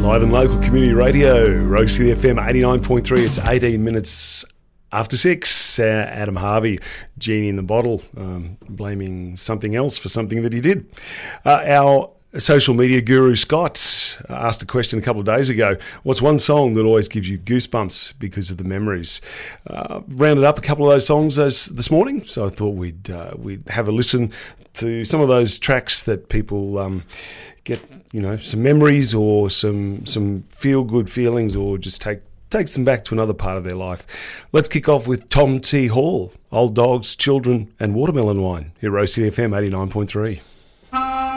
Live and local community radio, Rose City FM 89.3. It's 18 minutes after 6. Adam Harvey, genie in the bottle, blaming something else for something that he did. Our social media guru Scott asked a question a couple of days ago. What's one song that always gives you goosebumps because of the memories? Rounded up a couple of those songs this morning, so I thought we'd have a listen to some of those tracks that people get, some memories or some feel-good feelings, or just takes them back to another part of their life. Let's kick off with Tom T. Hall, Old Dogs, Children and Watermelon Wine, here at Rose City FM 89.3.